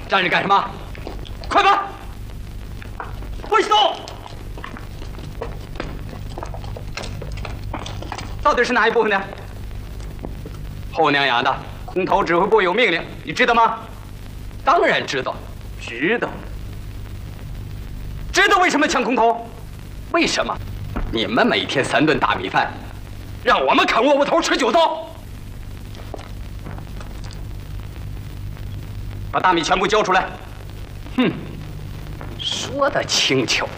站着干什么？快吧！回去走。到底是哪一部分的？后娘养的，空头指挥部有命令，你知道吗？当然知道，知道。知道为什么抢空头？为什么？你们每天3顿大米饭，让我们啃窝窝头吃酒糟。把大米全部交出来。哼，说得轻巧，